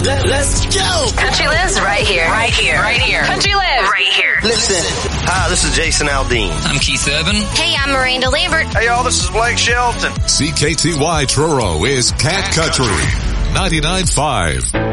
Let's go. Country lives right here. Right here. Right here. Country lives right here. Listen. Hi, this is Jason Aldean. I'm Keith Urban. Hey, I'm Miranda Lambert. Hey, y'all, this is Blake Shelton. CKTY Truro is Cat Country 99.5.